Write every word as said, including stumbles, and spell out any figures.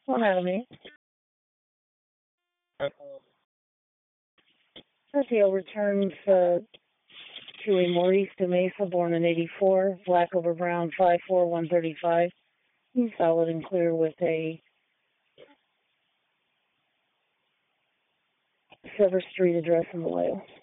One out of me. Sergio returns uh, to a Maurice de Mesa, born in eighty-four, black over brown, five four, one thirty-five. He's solid and clear with a Silver Street address in the Vallejo.